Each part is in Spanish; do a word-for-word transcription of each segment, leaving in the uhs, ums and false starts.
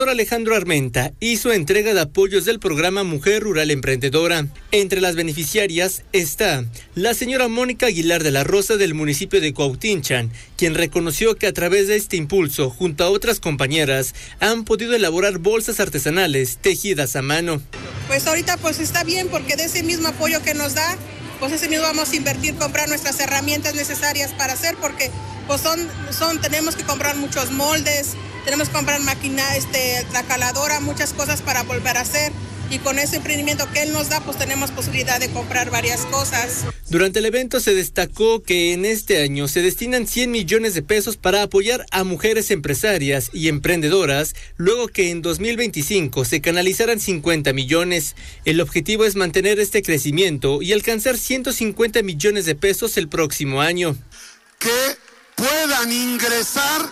Alejandro Armenta hizo entrega de apoyos del programa Mujer Rural Emprendedora. Entre las beneficiarias está la señora Mónica Aguilar de la Rosa del municipio de Cuautinchan, quien reconoció que a través de este impulso, junto a otras compañeras, han podido elaborar bolsas artesanales tejidas a mano. Pues ahorita pues está bien, porque de ese mismo apoyo que nos da, pues ese mismo vamos a invertir, comprar nuestras herramientas necesarias para hacer, porque pues son, son tenemos que comprar muchos moldes, tenemos que comprar máquina, este, la caladora, muchas cosas para volver a hacer. Y con ese emprendimiento que él nos da, pues tenemos posibilidad de comprar varias cosas. Durante el evento se destacó que en este año se destinan cien millones de pesos para apoyar a mujeres empresarias y emprendedoras, luego que en dos mil veinticinco se canalizarán cincuenta millones. El objetivo es mantener este crecimiento y alcanzar ciento cincuenta millones de pesos el próximo año. Que puedan ingresar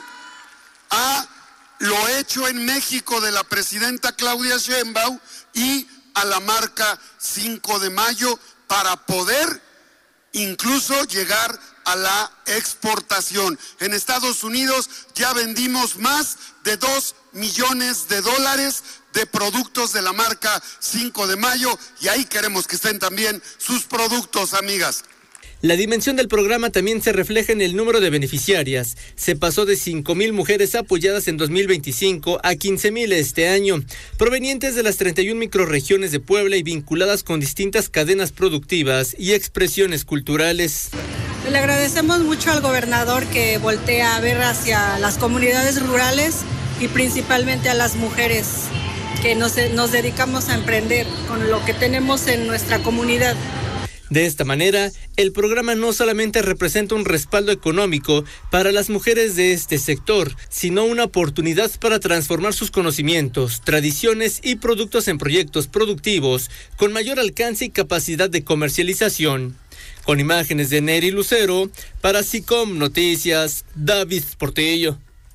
a lo hecho en México de la presidenta Claudia Sheinbaum y a la marca cinco de mayo para poder incluso llegar a la exportación. En Estados Unidos ya vendimos más de dos millones de dólares de productos de la marca cinco de mayo y ahí queremos que estén también sus productos, amigas. La dimensión del programa también se refleja en el número de beneficiarias. Se pasó de cinco mil mujeres apoyadas en dos mil veinticinco a quince mil este año, provenientes de las treinta y una microrregiones de Puebla y vinculadas con distintas cadenas productivas y expresiones culturales. Le agradecemos mucho al gobernador que voltea a ver hacia las comunidades rurales y principalmente a las mujeres que nos, nos dedicamos a emprender con lo que tenemos en nuestra comunidad. De esta manera, el programa no solamente representa un respaldo económico para las mujeres de este sector, sino una oportunidad para transformar sus conocimientos, tradiciones y productos en proyectos productivos con mayor alcance y capacidad de comercialización. Con imágenes de Neri Lucero, para SICOM Noticias, David Portillo.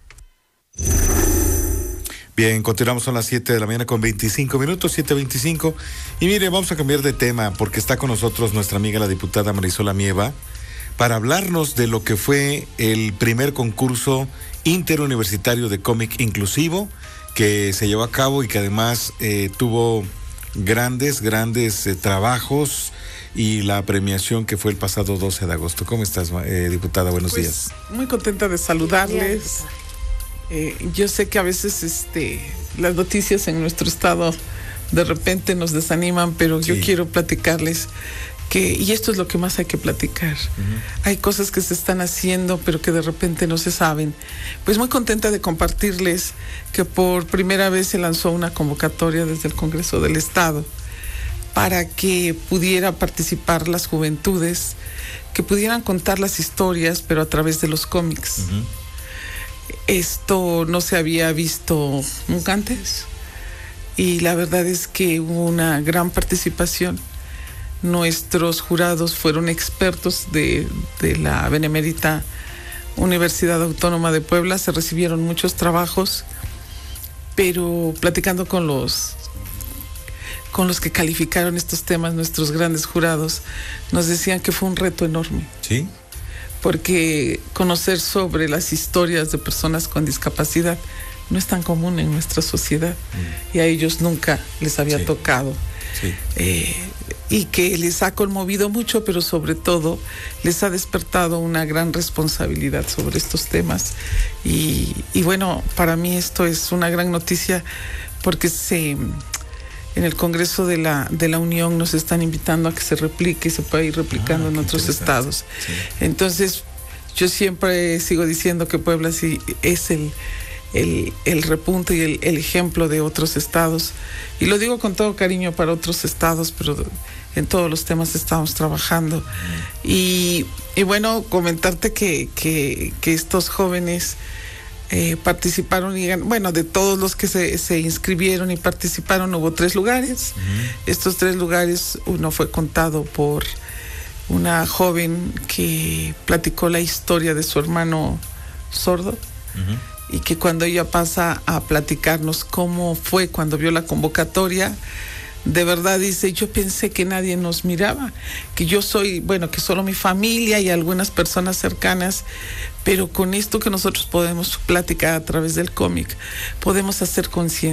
Bien, continuamos, son las siete de la mañana con veinticinco minutos, siete veinticinco. Y mire, vamos a cambiar de tema porque está con nosotros nuestra amiga la diputada Marisol Amieva para hablarnos de lo que fue el primer concurso interuniversitario de cómic inclusivo que se llevó a cabo y que además eh, tuvo grandes, grandes eh, trabajos y la premiación que fue el pasado doce de agosto. ¿Cómo estás, eh, diputada? Buenos pues, días. Muy contenta de saludarles. Eh, yo sé que a veces este, las noticias en nuestro estado de repente nos desaniman, pero sí. Yo quiero platicarles que, y esto es lo que más hay que platicar, uh-huh. Hay cosas que se están haciendo, pero que de repente no se saben. Pues muy contenta de compartirles que por primera vez se lanzó una convocatoria desde el Congreso del Estado para que pudiera participar las juventudes, que pudieran contar las historias, pero a través de los cómics. Uh-huh. Esto no se había visto nunca antes y la verdad es que hubo una gran participación. Nuestros jurados fueron expertos de, de la Benemérita Universidad Autónoma de Puebla, se recibieron muchos trabajos, pero platicando con los con los que calificaron estos temas, nuestros grandes jurados, nos decían que fue un reto enorme. ¿Sí? Porque conocer sobre las historias de personas con discapacidad no es tan común en nuestra sociedad, mm. y a ellos nunca les había sí. tocado. Sí. Eh, y que les ha conmovido mucho, pero sobre todo les ha despertado una gran responsabilidad sobre estos temas. Y, y bueno, para mí esto es una gran noticia porque se... En el Congreso de la de la Unión nos están invitando a que se replique y se pueda ir replicando ah, en otros estados. Sí. Entonces, yo siempre sigo diciendo que Puebla sí es el, el, el repunte y el, el ejemplo de otros estados. Y lo digo con todo cariño para otros estados, pero en todos los temas estamos trabajando. Mm. Y, y bueno, comentarte que, que, que estos jóvenes... Eh, participaron y bueno, de todos los que se, se inscribieron y participaron hubo tres lugares. Uh-huh. Estos tres lugares, uno fue contado por una joven que platicó la historia de su hermano sordo. Uh-huh. Y que cuando ella pasa a platicarnos cómo fue cuando vio la convocatoria, de verdad dice, yo pensé que nadie nos miraba, que yo soy, bueno, que solo mi familia y algunas personas cercanas, pero con esto que nosotros podemos platicar a través del cómic, podemos hacer conciencia.